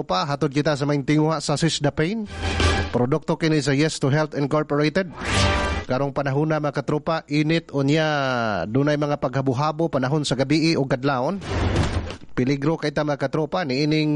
katropa, hatod kita sa maing tinguha sa Sisdapain. Produkto kini sa Yes to Health Incorporated. Karong panahon na mga katropa, init unya dunay mga paghabu-habo panahon sa gabi o kadlawon. Peligro kay ta mga katropa ni ining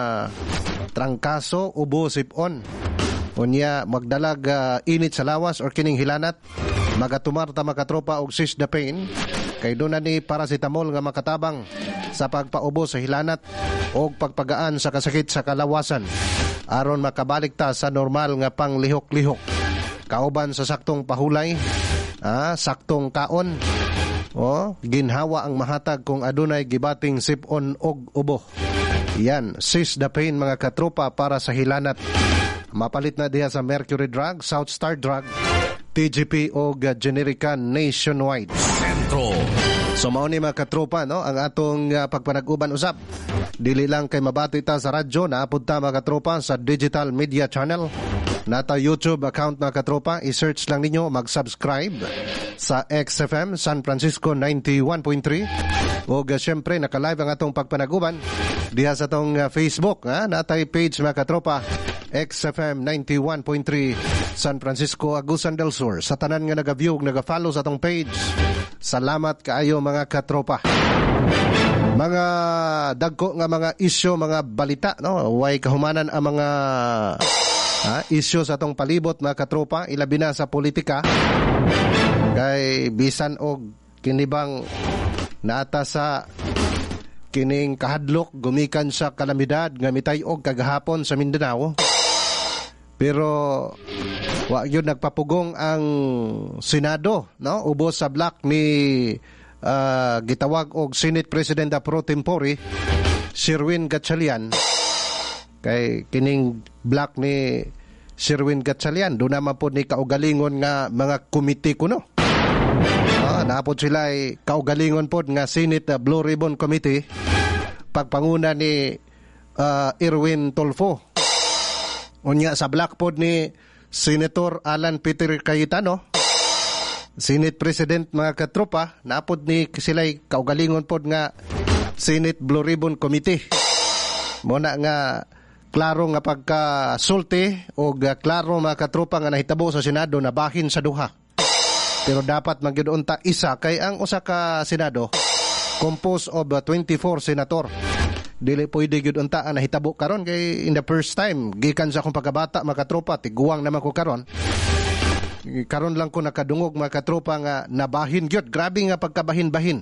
trangkaso ubo sipon. Unya magdalag init sa lawas or kining hilanat. Magatumar ta mga katropa og Sisdapain. Kay doon na ni paracetamol nga makatabang sa pagpaubo sa hilanat o pagpagaan sa kasakit sa kalawasan aron makabalik ta sa normal nga panglihok-lihok. Kauban sa saktong pahulay, saktong kaon, ginhawa ang mahatag kung adunay gibating sipon og ubo. Yan, Sisdapain mga katropa para sa hilanat. Mapalit na diha sa Mercury Drug, South Star Drug, TGP o Generica nationwide. Centro. So mao ni mga katropa no ang atong pagpanag-uban usab. Dili lang kay mabati ta sa radyo, naapod ta mga katropa sa digital media channel. Nata YouTube account mga katropa, i-search lang ninyo, mag-subscribe sa XFM San Francisco 91.3. O syempre naka-live ang atong pagpanag-uban diha sa atong Facebook, natay page mga katropa, XFM 91.3 San Francisco, Agusan del Sur. Sa tanan nga naga-view, naga-follow sa atong page, salamat kaayo mga katropa. Mga dagko nga mga isyu, mga balita, no? Way kahumanan ang mga isyu sa atong palibot mga katropa, ilabi na sa politika. Kay bisan og kinibang naata sa kining kahadlok gumikan sa kalamidad nga mitay og kagahapon sa Mindanao. Pero wa gyud nagpapugong ang Senado, no? Ubos sa block ni gitawag og Senate President pro tempore Sherwin Gatchalian. Kay kining block ni Sherwin Gatchalian do naman po ni kaugalingon nga mga komite kuno. Naapod sila ay kaugalingon po nga Senate Blue Ribbon Committee pagpanguna ni Erwin Tulfo. Unya sa black pod ni Senator Alan Peter Cayetano, Senate President mga katropa, naapod ni sila'y kaugalingon pod nga Senate Blue Ribbon Committee. Muna nga klaro nga pagkasulti o klaro mga katropa nga nahitabo sa Senado na bahin sa duha. Pero dapat magyudunta isa kay ang usa ka Senado composed of 24 senator. Dili pwede gyudunta ang nahitabo karon kay in the first time gikan sa akong pagkabata mga katropa, tiguang naman ko karon. Karon lang ko nakadungog mga katropa nga nabahin gyud. Grabe nga pagkabahin-bahin.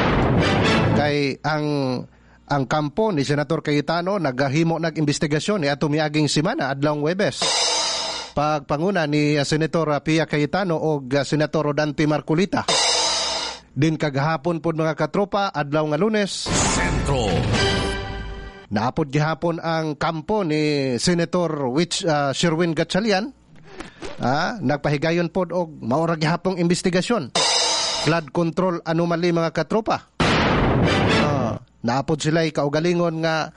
Kay ang kampo ni Senator Cayetano nagahimo nag-investigasyon ni ato miaging semana adlawng Huwebes. Pagpanguna ni Senator Pia Cayetano o Senator Rodante Marcolita. Din kagahapon pod mga katropa adlaw nga Lunes. Sentro. Naapod gihapon ang kampo ni Senator Sherwin Gatchalian. Nagpahigayon pod og maura gihapong investigasyon. Flood control anomaly mga katropa. Naapod sila'y kaugalingon nga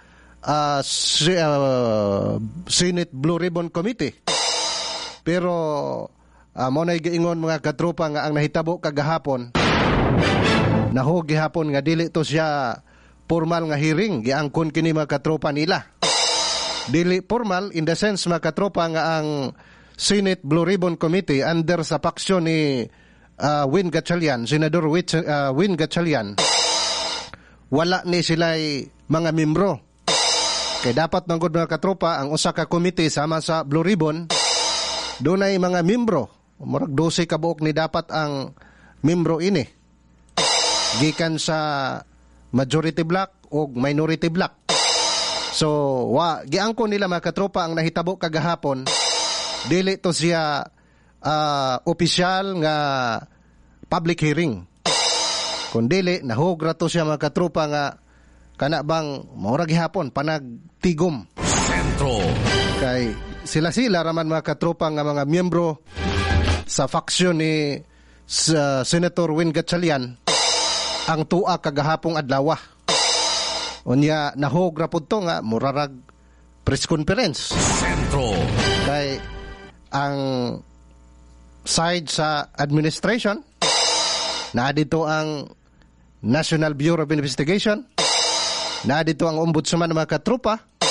Senate Blue Ribbon Committee. Pero mo na'y giingon mga katropa nga ang nahitabo kagahapon naho gihapon nga dili to siya formal nga hearing, giangkon kini mga katropa nila. Dili formal in the sense mga katropa nga ang Senate Blue Ribbon Committee under sa paksyon ni Win Gatchalian, Senador Win Gatchalian. Wala ni sila'y mga membro. Kay dapat manggod mga katropa ang usa ka committee sama sa Blue Ribbon, doon ay mga membro. Murag 12 kabuok ni dapat ang membro ini. Gikan sa majority block o minority block. So, giangko nila mga katropa ang nahitabo kagahapon. Dili to siya opisyal nga public hearing. Kundili, nahugra to siya mga katropa nga kana bang maura gihapon panagtigom. Sentro. Kay sila raman mga katropa nga mga miyembro sa faksyon ni Senator Win Gatchalian ang tuwa kagahapong adlaw. Unya nahugra pud to nga murarag press conference. Sentro. Kay ang side sa administration na dito ang National Bureau of Investigation, na dito ang ombudsman ng mga katropa,